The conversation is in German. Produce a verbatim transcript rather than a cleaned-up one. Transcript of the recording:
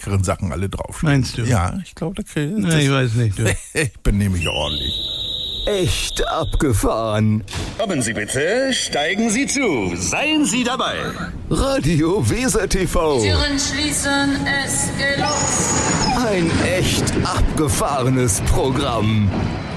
leckeren Sachen alle drauf. Meinst du? Ja, ich glaube, da kriege ich. Na, ich weiß nicht. Du. Ich bin nämlich ordentlich. Echt abgefahren. Kommen Sie bitte, steigen Sie zu, seien Sie dabei. Radio Weser T V. Türen schließen, es geht los. Ein echt abgefahrenes Programm.